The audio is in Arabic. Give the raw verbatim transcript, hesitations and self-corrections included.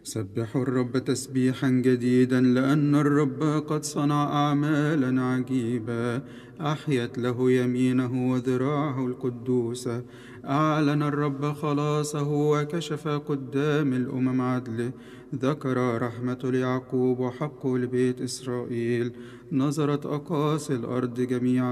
سبحوا الرب تسبيحا جديدا، لأن الرب قد صنع أعمالا عجيبة. أحيت له يمينه وذراعه القدوسة. أعلن الرب خلاصه وكشف قدام الأمم عدله. ذكر رحمة ليعقوب وحقه لبيت إسرائيل. نظرت أقاصي الأرض جميعا